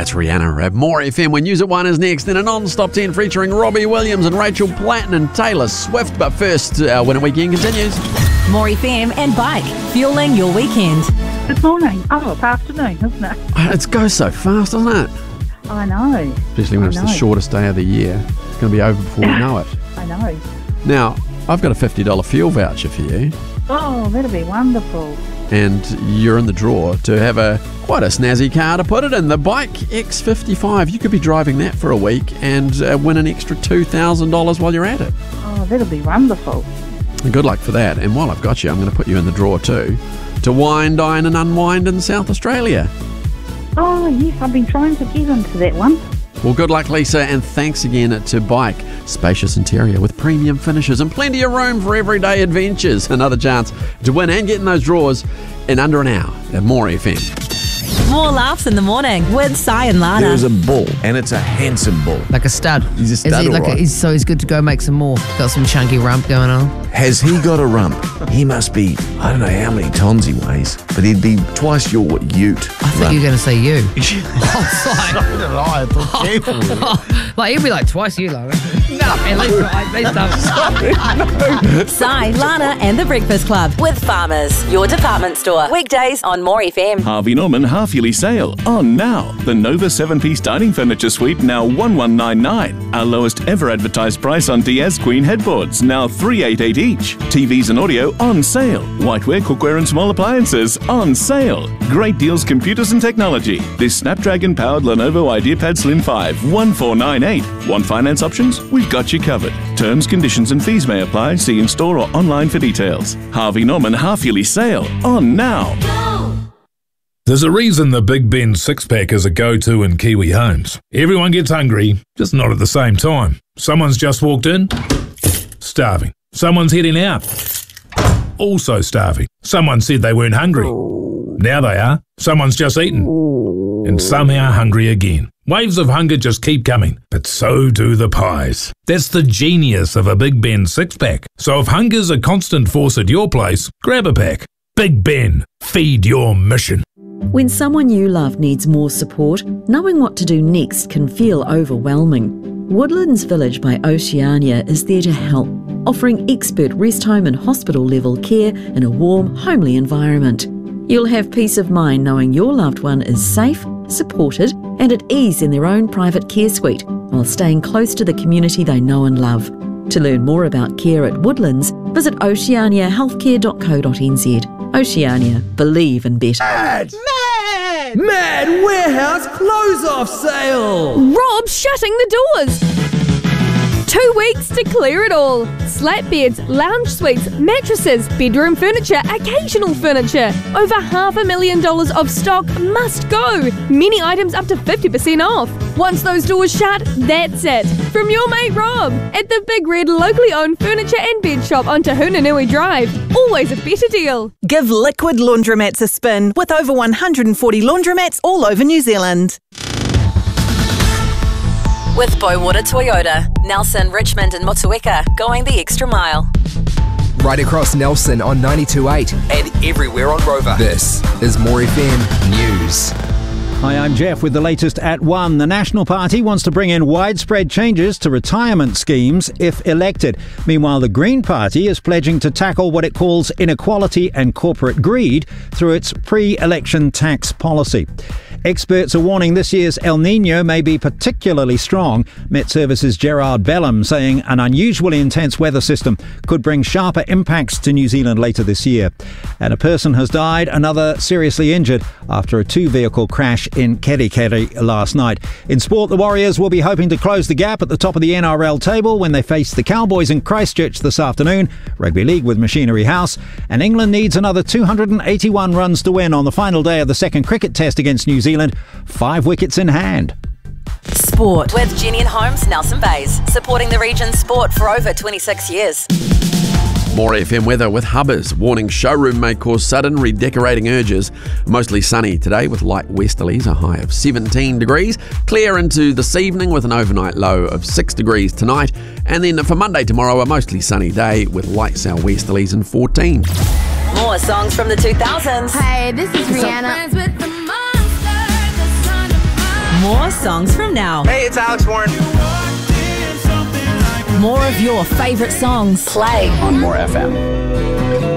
That's Rihanna. More FM when News at 1 is next. Then a non-stop 10 featuring Robbie Williams and Rachel Platten and Taylor Swift. But first, our Winner Weekend continues. More FM and Bike, fueling your weekend. Good morning. Oh, it's afternoon, isn't it? It goes so fast, doesn't it? I know. Especially when it's the shortest day of the year. It's going to be over before we know it. I know. Now, I've got a $50 fuel voucher for you. Oh, that'll be wonderful. And you're in the draw to have quite a snazzy car to put it in. The Bike X55. You could be driving that for a week and win an extra $2,000 while you're at it. Oh, that'll be wonderful. Good luck for that. And while I've got you, I'm going to put you in the draw too to wine, dine and unwind in South Australia. Oh, yes, I've been trying to get into that one. Well, good luck, Lisa, and thanks again to Bike. Spacious interior with premium finishes and plenty of room for everyday adventures. Another chance to win and get in those draws in under an hour at More FM. More laughs in the morning with Si and Lana. There's a bull, and it's a handsome bull. Like a stud. He's a stud, Is he like all right. he's good to go make some more. Got some chunky rump going on. Has he got a rump? He must be, I don't know how many tons he weighs, but he'd be twice your ute. I thought you were going to say you. Like, he'd be like twice you, Lana. No, at least Si, Lana and the Breakfast Club with Farmers, your department store. Weekdays on More FM. Harvey Norman half-yearly sale on now. The Nova 7-piece dining furniture suite now $1,199. Our lowest ever advertised price on Diaz Queen headboards now $388 each. TVs and audio on sale. Whiteware, cookware and small appliances on sale. Great deals, computers and technology. This Snapdragon-powered Lenovo IdeaPad Slim 5 $1,498. Want finance options? We've got you covered. Terms, conditions and fees may apply. See in-store or online for details. Harvey Norman half-yearly sale on now. There's a reason the Big Ben six-pack is a go-to in Kiwi homes. Everyone gets hungry, just not at the same time. Someone's just walked in, starving. Someone's heading out, also starving. Someone said they weren't hungry. Now they are. Someone's just eaten, and some are hungry again. Waves of hunger just keep coming, but so do the pies. That's the genius of a Big Ben six-pack. So if hunger's a constant force at your place, grab a pack. Big Ben, feed your mission. When someone you love needs more support, knowing what to do next can feel overwhelming. Woodlands Village by Oceania is there to help, offering expert rest home and hospital level care in a warm, homely environment. You'll have peace of mind knowing your loved one is safe, supported and at ease in their own private care suite while staying close to the community they know and love. To learn more about care at Woodlands, visit oceaniahealthcare.co.nz. Oceania, believe in better. Mad warehouse close-off sale! Rob's shutting the doors! 2 weeks to clear it all. Slat beds, lounge suites, mattresses, bedroom furniture, occasional furniture. Over $500,000 of stock must go. Many items up to 50% off. Once those doors shut, that's it. From your mate Rob at the Big Red locally owned furniture and bed shop on Tahunanui Drive. Always a better deal. Give Liquid Laundromats a spin with over 140 laundromats all over New Zealand. With Bowater Toyota, Nelson, Richmond and Motueka, going the extra mile. Right across Nelson on 92.8 and everywhere on Rover. This is More FM News. Hi, I'm Jeff with the latest at 1. The National Party wants to bring in widespread changes to retirement schemes if elected. Meanwhile, the Green Party is pledging to tackle what it calls inequality and corporate greed through its pre-election tax policy. Experts are warning this year's El Niño may be particularly strong. Met Services' Gerard Bellum saying an unusually intense weather system could bring sharper impacts to New Zealand later this year. And a person has died, another seriously injured after a two-vehicle crash in Kerikeri last night. In sport, the Warriors will be hoping to close the gap at the top of the NRL table when they face the Cowboys in Christchurch this afternoon. Rugby League with Machinery House. And England needs another 281 runs to win on the final day of the second cricket test against New Zealand. 5 wickets in hand. Sport with Jenny and Holmes, Nelson Bays, supporting the region's sport for over 26 years. More FM weather with Hubbers, warning showroom may cause sudden redecorating urges. Mostly sunny today with light westerlies, a high of 17 degrees. Clear into this evening with an overnight low of 6 degrees tonight. And then for Monday tomorrow, a mostly sunny day with light southwesterlies and 14. More songs from the 2000s. Hey, this is Rihanna. More More songs from now. Hey, it's Alex Warren. More of your favourite songs. Play on More FM.